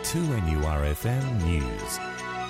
2NURFM News.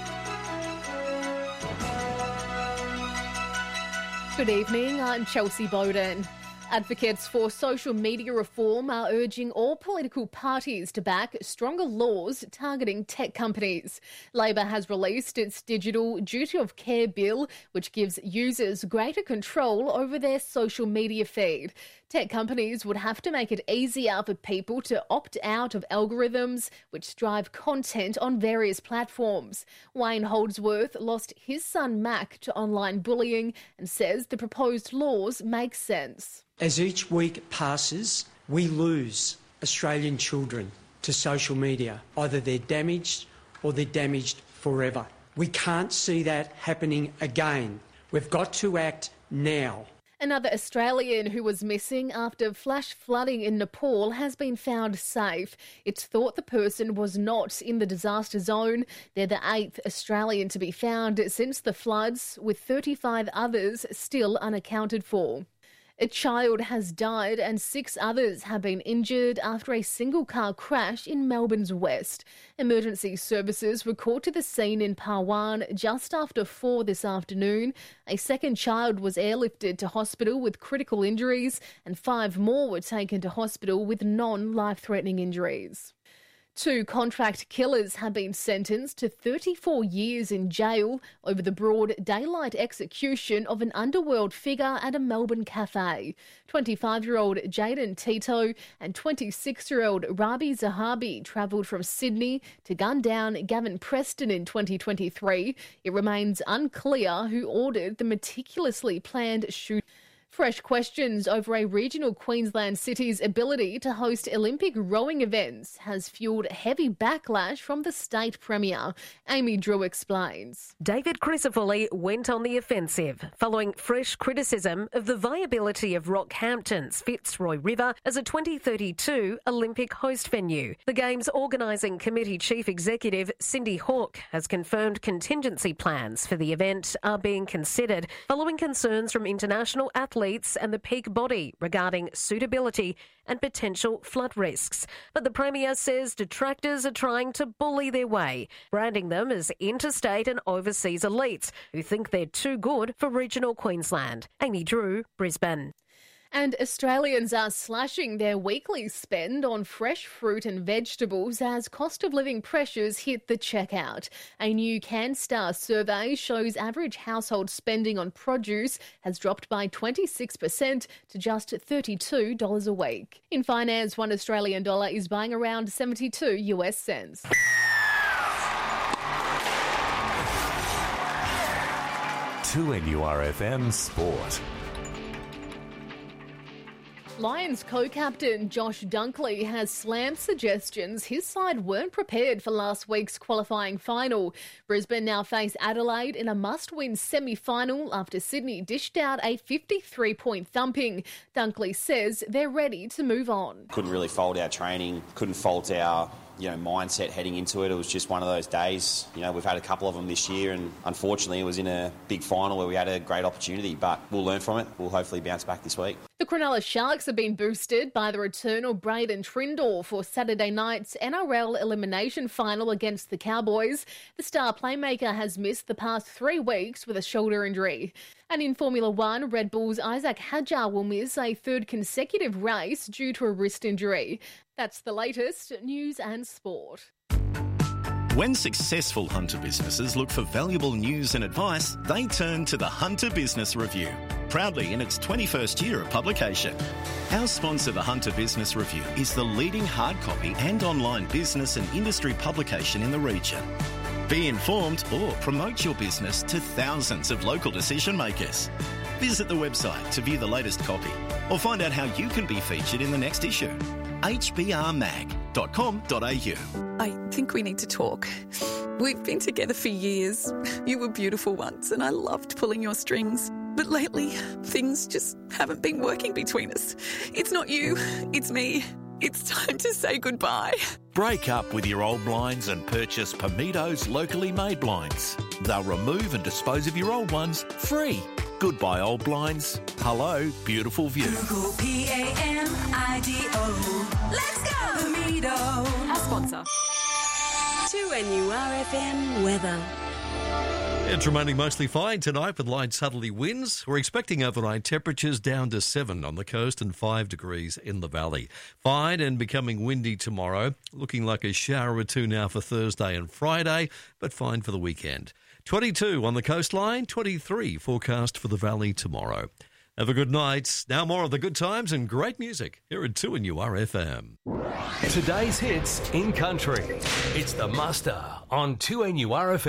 Good evening, I'm Chelsea Bowden. Advocates for social media reform are urging all political parties to back stronger laws targeting tech companies. Labor has released its Digital Duty of Care Bill, which gives users greater control over their social media feed. Tech companies would have to make it easier for people to opt out of algorithms which drive content on various platforms. Wayne Holdsworth lost his son Mac to online bullying and says the proposed laws make sense. As each week passes, we lose Australian children to social media. Either they're damaged or they're damaged forever. We can't see that happening again. We've got to act now. Another Australian who was missing after flash flooding in Nepal has been found safe. It's thought the person was not in the disaster zone. They're the 8th Australian to be found since the floods, with 35 others still unaccounted for. A child has died and 6 others have been injured after a single-car crash in Melbourne's west. Emergency services were called to the scene in Parwan just after 4 this afternoon. A second child was airlifted to hospital with critical injuries and 5 more were taken to hospital with non-life-threatening injuries. 2 contract killers have been sentenced to 34 years in jail over the broad daylight execution of an underworld figure at a Melbourne cafe. 25-year-old Jaden Tito and 26-year-old Rabi Zahabi travelled from Sydney to gun down Gavin Preston in 2023. It remains unclear who ordered the meticulously planned shooting. Fresh questions over a regional Queensland city's ability to host Olympic rowing events has fuelled heavy backlash from the state premier. Amy Drew explains. David Crisafulli went on the offensive following fresh criticism of the viability of Rockhampton's Fitzroy River as a 2032 Olympic host venue. The Games Organising Committee Chief Executive Cindy Hawke has confirmed contingency plans for the event are being considered following concerns from international athletes and the peak body regarding suitability and potential flood risks. But the Premier says detractors are trying to bully their way, branding them as interstate and overseas elites who think they're too good for regional Queensland. Amy Drew, Brisbane. And Australians are slashing their weekly spend on fresh fruit and vegetables as cost of living pressures hit the checkout. A new CanStar survey shows average household spending on produce has dropped by 26% to just $32 a week. In finance, one Australian dollar is buying around 72 US cents. To NURFM Sport. Lions co-captain Josh Dunkley has slammed suggestions his side weren't prepared for last week's qualifying final. Brisbane now face Adelaide in a must-win semi-final after Sydney dished out a 53-point thumping. Dunkley says they're ready to move on. Couldn't really fault our training, couldn't fault our mindset heading into it. It was just one of those days. We've had a couple of them this year and unfortunately it was in a big final where we had a great opportunity, but we'll learn from it. We'll hopefully bounce back this week. The Cronulla Sharks have been boosted by the return of Braden Trindall for Saturday night's NRL elimination final against the Cowboys. The star playmaker has missed the past 3 weeks with a shoulder injury. And in Formula One, Red Bull's Isaac Hadjar will miss a 3rd consecutive race due to a wrist injury. That's the latest news and sport. When successful Hunter businesses look for valuable news and advice, they turn to the Hunter Business Review, proudly in its 21st year of publication. Our sponsor, the Hunter Business Review, is the leading hard copy and online business and industry publication in the region. Be informed or promote your business to thousands of local decision makers. Visit the website to view the latest copy or find out how you can be featured in the next issue. hbrmag.com.au. I think we need to talk. We've been together for years. You were beautiful once and I loved pulling your strings. But lately, things just haven't been working between us. It's not you, it's me. It's time to say goodbye. Break up with your old blinds and purchase Pamido's locally made blinds. They'll remove and dispose of your old ones free. Goodbye old blinds. Hello, beautiful view. Google Pamido. Let's go! Pamido. Our sponsor. 2NURFM weather. It's remaining mostly fine tonight with light southerly winds. We're expecting overnight temperatures down to 7 on the coast and 5 degrees in the valley. Fine and becoming windy tomorrow. Looking like a shower or two now for Thursday and Friday, but fine for the weekend. 22 on the coastline, 23 forecast for the valley tomorrow. Have a good night. Now more of the good times and great music here at 2NURFM. Today's hits in country. It's the Muster on 2NURFM.